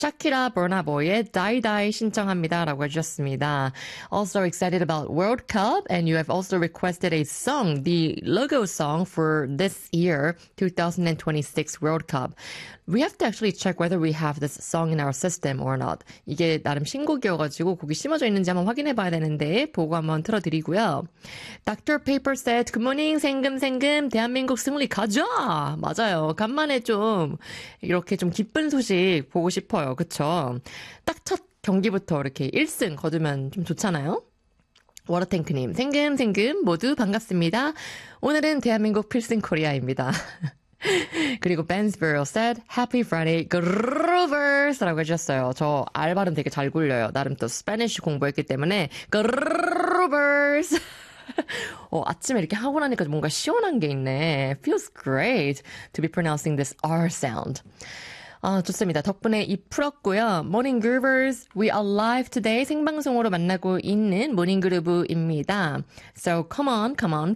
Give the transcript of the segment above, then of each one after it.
샤키라 버나보이의 Die Die 신청합니다 라고 해주셨습니다. Also excited about World Cup and you have also requested a song, the logo song for this year, 2026 World Cup. We have to actually check whether we have this song in our system or not. 이게 나름 신곡이어가지고 곡이 심어져 있는지 한번 확인해 봐야 되는데 보고 한번 틀어드리고요. Dr. Paper said, Good morning, 생금 대한민국 승리 가자! 맞아요. 간만에 좀 이렇게 좀 기쁜 소식 보고 싶어요. 그쵸? 딱 첫 경기부터 이렇게 1승 거두면 좀 좋잖아요? 워터탱크님, 생금 모두 반갑습니다. 오늘은 대한민국 필승 코리아입니다. 그리고 Bensborough said, Happy Friday, Groovers! 라고 해주셨어요. 저 알 발음 되게 잘 굴려요. 나름 또 스페니쉬 공부했기 때문에 Groovers! 아침에 이렇게 하고 나니까 뭔가 시원한 게 있네. Feels great to be pronouncing this R sound. 좋습니다. 덕분에 입 풀었고요. Morning Groovers, we are live today. 생방송으로 만나고 있는 모닝그루브입니다. So come on.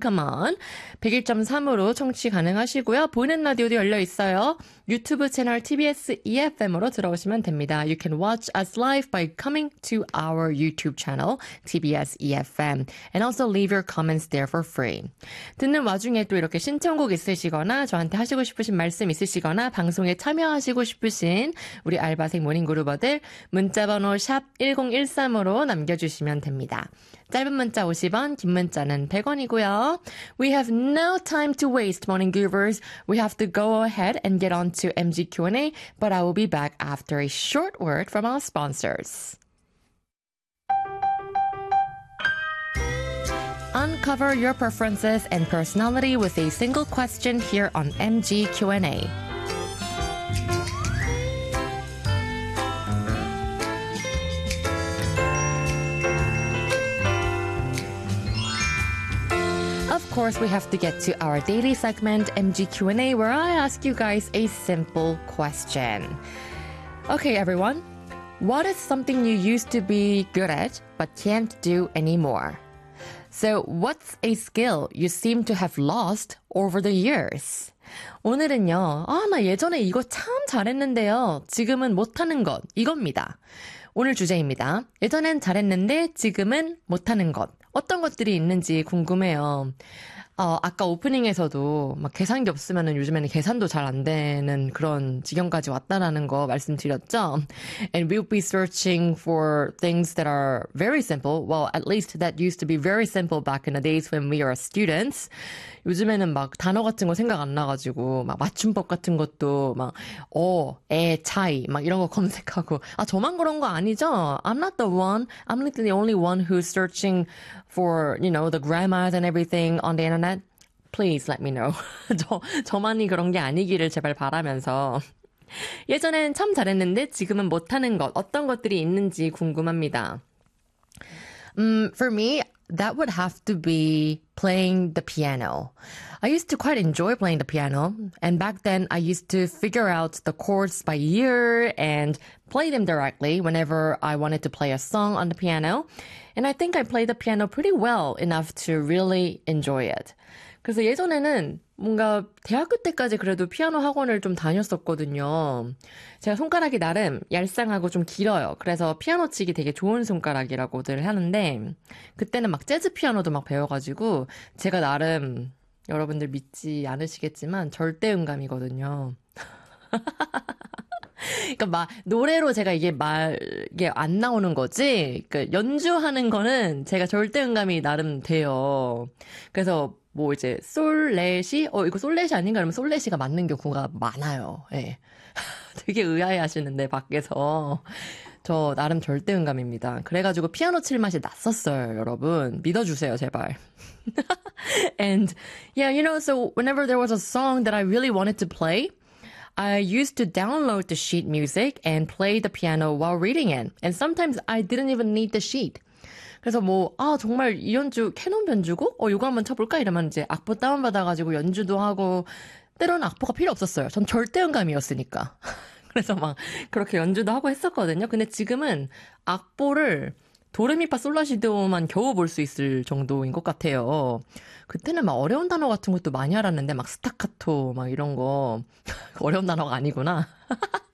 101.3으로 청취 가능하시고요. 보이는 라디오도 열려 있어요. 유튜브 채널 TBS EFM으로 들어오시면 됩니다. You can watch us live by coming to our YouTube channel, TBS EFM. And also leave your comments there for free. 듣는 와중에 또 이렇게 신청곡 있으시거나 저한테 하시고 싶으신 말씀 있으시거나 방송에 참여하시고 싶으신 우리 알바생 모닝그루버들 문자번호 샵 1013으로 남겨주시면 됩니다. 짧은 문자 50원, 긴 문자는 100원이고요. We have no time to waste, morning groovers. We have to go ahead and get on to MG Q&A, but I will be back after a short word from our sponsors. Uncover your preferences and personality with a single question here on MG Q&A. Of course, we have to get to our daily segment, MG Q&A, where I ask you guys a simple question. Okay, everyone. What is something you used to be good at but can't do anymore? So, what's a skill you seem to have lost over the years? 오늘은요, 나 예전에 이거 참 잘했는데요. 지금은 못하는 것, 이겁니다. 오늘 주제입니다. 예전엔 잘했는데 지금은 못하는 것. 어떤 것들이 있는지 궁금해요. 아까 오프닝에서도 막 계산기 없으면은 요즘에는 계산도 잘 안 되는 그런 지경까지 왔다라는 거 말씀드렸죠. And we'll be searching for things that are very simple. Well, at least that used to be very simple back in the days when we were students. 요즘에는 막 단어 같은 거 생각 안 나가지고 막 맞춤법 같은 것도 막 차이 막 이런 거 검색하고 저만 그런 거 아니죠? I'm not the one. I'm not the only one who's searching for, the grammars and everything on the internet. Please let me know. 저만이 그런 게 아니기를 제발 바라면서. 예전엔 참 잘했는데 지금은 못하는 것, 어떤 것들이 있는지 궁금합니다. For me, that would have to be playing the piano. I used to quite enjoy playing the piano, and back then I used to figure out the chords by ear and play them directly whenever I wanted to play a song on the piano. And I think I played the piano pretty well enough to really enjoy it. 그래서 예전에는 뭔가 대학교 때까지 그래도 피아노 학원을 좀 다녔었거든요. 제가 손가락이 나름 얄쌍하고 좀 길어요. 그래서 피아노 치기 되게 좋은 손가락이라고들 하는데 그때는 막 재즈 피아노도 막 배워가지고 제가 나름 여러분들 믿지 않으시겠지만 절대 음감이거든요. 그러니까 막 노래로 제가 이게 안 나오는 거지. 그러니까 연주하는 거는 제가 절대 음감이 나름 돼요. 그래서 뭐 이제 솔레시 이거 솔레시 아닌가 그러면 솔레시가 맞는 경우가 많아요. 예. 되게 의아해 하시는데 밖에서 저 나름 절대 음감입니다. 그래가지고 피아노 칠 맛이 났었어요, 여러분. 믿어주세요, 제발. And yeah, so whenever there was a song that I really wanted to play, I used to download the sheet music and play the piano while reading it. And sometimes I didn't even need the sheet. 그래서 정말 이 연주 캐논 변주곡? 이거 한번 쳐볼까? 이러면 이제 악보 다운받아가지고 연주도 하고, 때로는 악보가 필요 없었어요. 전 절대 음감이었으니까. 그래서 막 그렇게 연주도 하고 했었거든요. 근데 지금은 악보를 도레미파솔라시도만 겨우 볼 수 있을 정도인 것 같아요. 그때는 막 어려운 단어 같은 것도 많이 알았는데 막 스타카토 막 이런 거 어려운 단어가 아니구나.